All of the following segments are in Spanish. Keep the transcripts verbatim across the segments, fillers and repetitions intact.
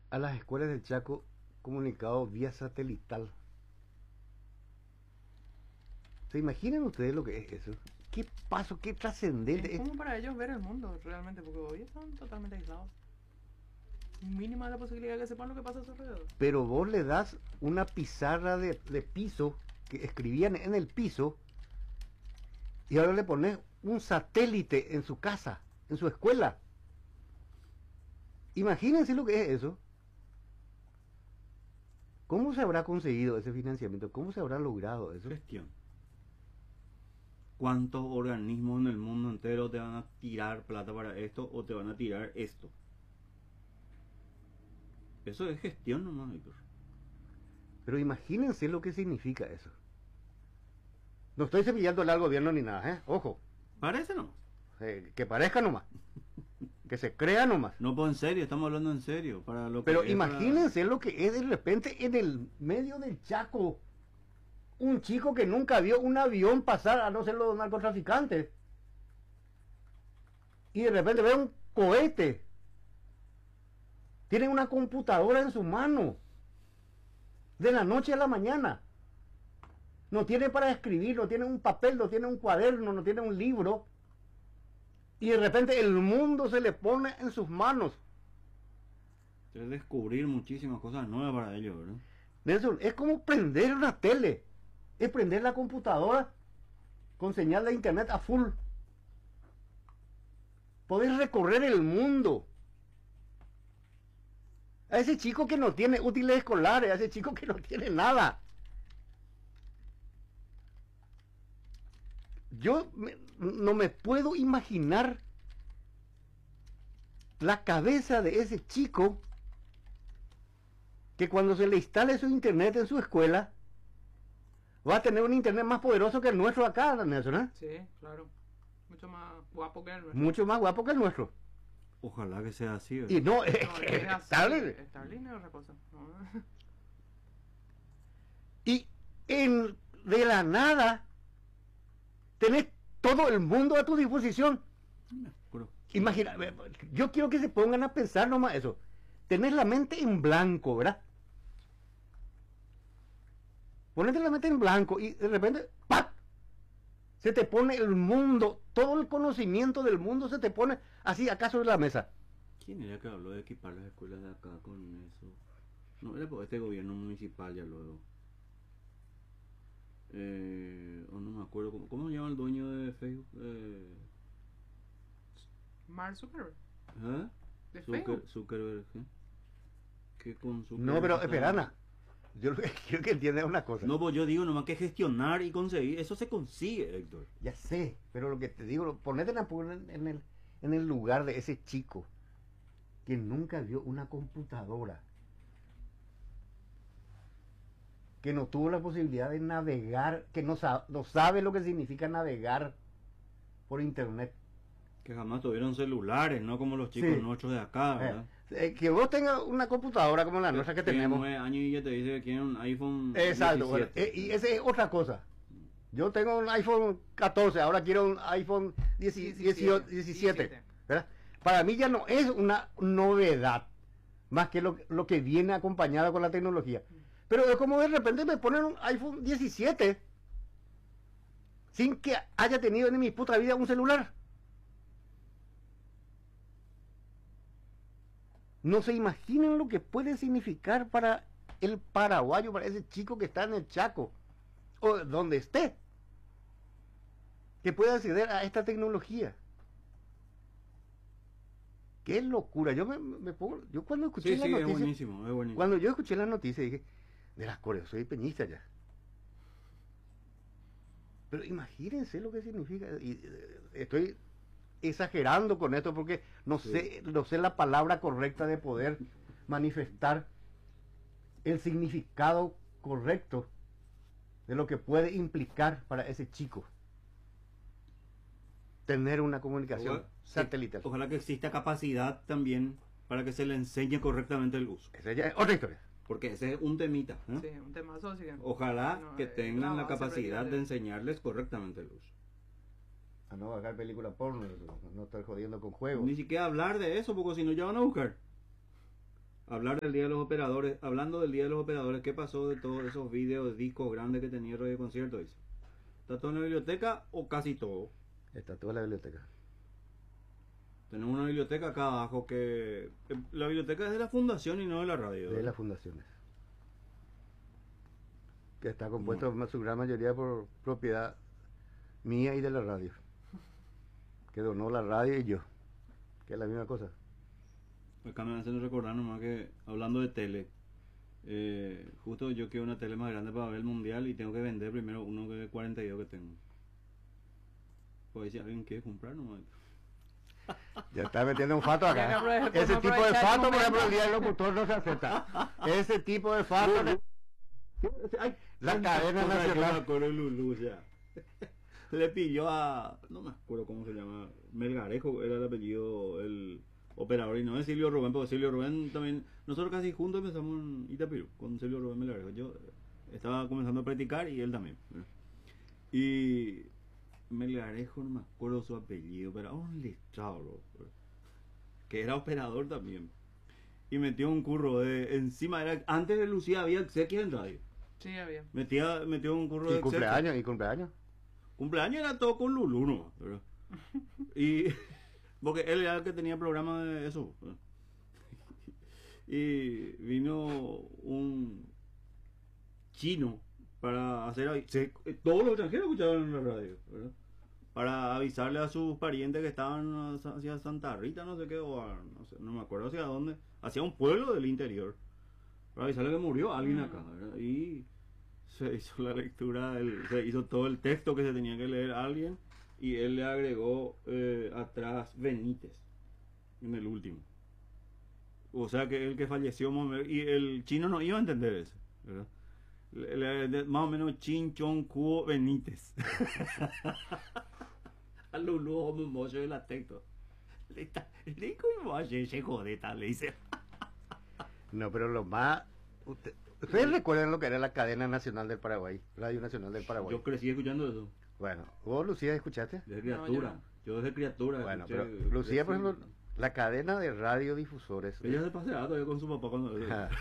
a las escuelas del Chaco comunicado vía satelital. ¿Se imaginan ustedes lo que es eso? ¿Qué paso, qué trascendente Es es? como para ellos ver el mundo realmente, porque hoy están totalmente aislados. Mínima la posibilidad de que sepan lo que pasa a su alrededor. Pero vos le das una pizarra de, de piso, que escribían en el piso, y ahora le pones un satélite en su casa, en su escuela. Imagínense lo que es eso. ¿Cómo se habrá conseguido ese financiamiento? ¿Cómo se habrá logrado eso? Gestión. ¿Cuántos organismos en el mundo entero te van a tirar plata para esto o te van a tirar esto? Eso es gestión nomás, Víctor. Pero imagínense lo que significa eso. No estoy cepillándole al gobierno ni nada, ¿eh? Ojo. Parece nomás. Eh, que parezca nomás. Que se crea nomás. No, pues en serio, estamos hablando en serio. Para lo que Pero es imagínense lo que es de repente en el medio del Chaco. Un chico que nunca vio un avión pasar, a no ser los narcotraficantes. Y de repente ve un cohete. Tiene una computadora en su mano. De la noche a la mañana. No tiene para escribir, no tiene un papel, no tiene un cuaderno, no tiene un libro. Y de repente el mundo se le pone en sus manos. para... es descubrir muchísimas cosas nuevas para ellos, ¿verdad? Nelson, es como prender una tele. Es prender la computadora con señal de internet a full. Podés recorrer el mundo. A ese chico que no tiene útiles escolares, a ese chico que no tiene nada. Yo me, no me puedo imaginar la cabeza de ese chico que cuando se le instale su internet en su escuela va a tener un internet más poderoso que el nuestro acá, Nelson, ¿eh? Sí, claro. Mucho más guapo que el nuestro. Mucho más guapo que el nuestro. Ojalá que sea así, ¿verdad? Y no, es No, que es así. Starlink. Starlink es otra cosa. No. Y en, de la nada tenés todo el mundo a tu disposición. Pero, Imagina, yo quiero que se pongan a pensar nomás eso. Tenés la mente en blanco, ¿verdad? Ponete la mente en blanco y de repente ¡pap! Se te pone el mundo, todo el conocimiento del mundo se te pone así acá sobre la mesa. ¿quién era que habló de equipar las escuelas de acá con eso? No, era por este gobierno municipal ya luego. Eh, o no me acuerdo, ¿cómo, cómo se llama el dueño de Facebook? Eh, Mark Zuckerberg. ¿eh? ¿De Zucker, Facebook? Zuckerberg, ¿eh? ¿Qué con Zuckerberg? No, pero está- espera, Ana. Yo lo que quiero que entiendas una cosa. No, pues yo digo nomás que gestionar y conseguir, eso se consigue, Héctor. Ya sé, pero lo que te digo, ponete en, en, el, en el lugar de ese chico que nunca vio una computadora, que no tuvo la posibilidad de navegar, que no, sa no sabe lo que significa navegar por internet. Que jamás tuvieron celulares, no como los chicos Sí. nuestros de acá, ¿verdad? Eh, eh, que vos tengas una computadora como la nuestra que Tienen tenemos. nueve años y ya te dice que quieren un iPhone Exacto, bueno, diecisiete. eh, y esa es otra cosa. Yo tengo un iPhone catorce, ahora quiero un iPhone dieciocho, diecisiete, ¿verdad? Para mí ya no es una novedad, más que lo, lo que viene acompañado con la tecnología. Pero es como de repente me ponen un iPhone diecisiete sin que haya tenido en mi puta vida un celular. No se imaginan lo que puede significar para el paraguayo, para ese chico que está en el Chaco, o donde esté, que pueda acceder a esta tecnología. Qué locura. Yo me, me pongo, yo cuando escuché Sí, la sí, es noticia, buenísimo, es buenísimo. cuando yo escuché la noticia dije, de las Coreas, soy peñista ya. Pero imagínense lo que significa. Y, eh, estoy exagerando con esto porque no Sí. sé, no sé la palabra correcta de poder manifestar el significado correcto de lo que puede implicar para ese chico tener una comunicación Ojalá- satelital. Ojalá que exista capacidad también para que se le enseñe correctamente el uso. Esa ya es otra historia. Porque ese es un temita. ¿eh? Sí, un temazo. Así que, Ojalá no, que eh, tengan la base capacidad de prácticamente- enseñarles correctamente el uso. A no bajar película porno, no estar jodiendo con juegos. Ni siquiera hablar de eso, porque si no ya van a buscar. hablar del Día de los Operadores, hablando del Día de los Operadores, ¿qué pasó de todos esos videos, discos grandes que tenía Radio Concierto? Dice. ¿Está todo en la biblioteca o casi todo? Está toda la biblioteca. Tenemos una biblioteca acá abajo que... eh, La biblioteca es de la fundación y no de la radio. De las fundaciones. Que está compuesto en su gran mayoría por propiedad mía y de la radio. Que donó la radio y yo. Que es la misma cosa. Acá me hacen recordar nomás que, hablando de tele, eh, justo yo quiero una tele más grande para ver el mundial y tengo que vender primero uno de cuarenta y dos que tengo. Pues si alguien quiere comprar nomás. Ya está metiendo un fato acá. Tiene que aprovechar- Ese tipo de aprovechar el fato, por ejemplo, momento. el día del locutor no se acepta. Ese tipo de fato. Ay, La cadena yo me nacional. acuerdo de Lulú, ya. Le pilló a... No me acuerdo cómo se llama. Melgarejo era el apellido, el operador. Y no es Silvio Rubén, porque Silvio Rubén también... Nosotros casi juntos empezamos en Itapirú, con Silvio Rubén Melgarejo. Yo estaba comenzando a practicar y él también. ¿verdad? Y... Melgarejo, no me acuerdo su apellido, pero era un letrado, que era operador también. Y metió un curro de... Encima era... Antes de Lucía había exequias en radio. Sí, había. Metía, metió un curro Y de exequias. cumpleaños, y cumpleaños. Cumpleaños era todo con Lulú, ¿no? ¿verdad? Y... Porque él era el que tenía programa de eso. ¿verdad? Y vino un chino para hacer... avi- se- todos los extranjeros escuchaban en la radio, ¿verdad? Para avisarle a sus parientes que estaban hacia Santa Rita, no sé qué, o a- no, sé, no me acuerdo hacia dónde, hacia un pueblo del interior, para avisarle que murió alguien acá, ¿verdad? Y se hizo la lectura, del- se hizo todo el texto que se tenía que leer a alguien, y él le agregó eh, atrás Benítez, en el último. O sea que el que falleció, más o menos- y el chino no iba a entender eso, ¿verdad? Le- le- de- más o menos Chin Chon Kuo Benítez. A Lulú como mozo de la texto. Le está, le como ayer se jodeta, le dice. No, pero lo más... usted- ¿Ustedes recuerdan lo que era la cadena nacional del Paraguay? Radio Nacional del Paraguay. Yo crecí escuchando eso. Bueno, ¿vos, Lucía, escuchaste? Desde No, criatura. yo yo, desde criatura. Bueno, escuché- pero Lucía, por crecí. ejemplo, la cadena de radiodifusores Ella se paseaba todavía con su papá cuando... Ajá.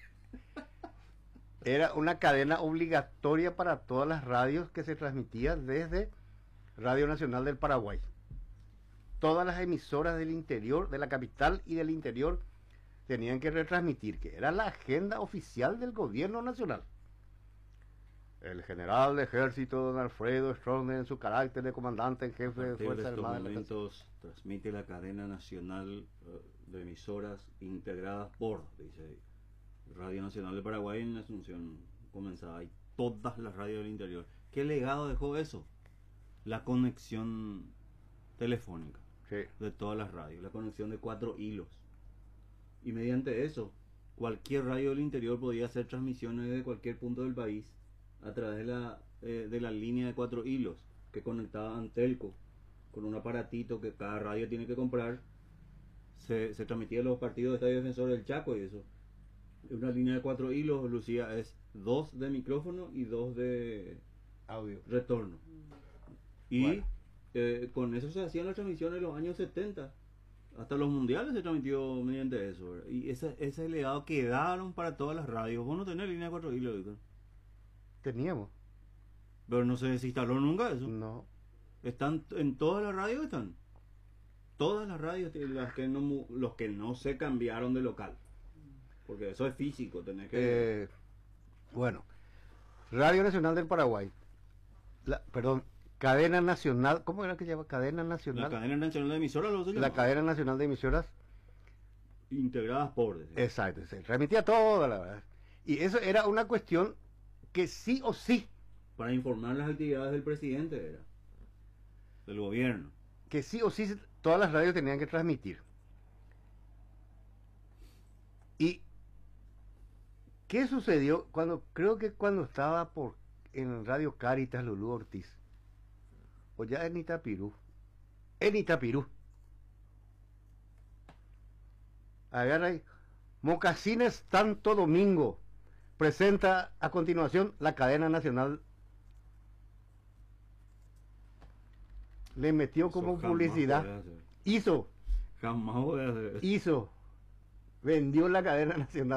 Era una cadena obligatoria para todas las radios que se transmitía desde Radio Nacional del Paraguay. Todas las emisoras del interior, de la capital y del interior, tenían que retransmitir, que era la agenda oficial del gobierno nacional. El general de ejército don Alfredo Stroessner, en su carácter de comandante en jefe A de partir de Fuerzas estos Armadas de la momentos transmite la cadena nacional eh, de emisoras integradas por, dice ahí, Radio Nacional de Paraguay en Asunción comenzaba y todas las radios del interior. ¿Qué legado dejó eso? La conexión telefónica Sí. de todas las radios, la conexión de cuatro hilos. Y mediante eso, cualquier radio del interior podía hacer transmisiones desde cualquier punto del país a través de la, eh, de la línea de cuatro hilos que conectaba a Antelco con un aparatito que cada radio tiene que comprar. Se, se transmitía los partidos de Estadio Defensor del Chaco y eso. Una línea de cuatro hilos, Lucía, es dos de micrófono y dos de Audio. retorno. Y Bueno. eh, con eso se hacían las transmisiones en los años setenta. Hasta los mundiales se transmitió mediante eso, ¿verdad? Y ese, ese legado quedaron para todas las radios. Vos no tenés línea de cuatro hilos, Víctor. Teníamos. Pero no se desinstaló nunca eso. No. Están en todas las radios, están. Todas las radios, las que no, mu- los que no se cambiaron de local. Porque eso es físico, tenés que... Eh, bueno, Radio Nacional del Paraguay. La, perdón, Cadena Nacional, ¿cómo era que se llama? Cadena la Nacional. cadena nacional de emisoras lo se La llama. cadena nacional de emisoras. Integradas por... decía. Exacto, se transmitía todo, la verdad. Y eso era una cuestión que sí o sí, Para informar las actividades del presidente, era. Del gobierno. que sí o sí se- todas las radios tenían que transmitir. ¿Y qué sucedió cuando, creo que cuando estaba por en Radio Cáritas Lulú Ortiz, o ya en Itapirú, en Itapirú, agarra ahí, Mocasines Santo Domingo, presenta a continuación la cadena nacional. Le metió como Eso jamás publicidad, podés hacer. hizo, Jamás voy a hacer eso. hizo, vendió la cadena nacional.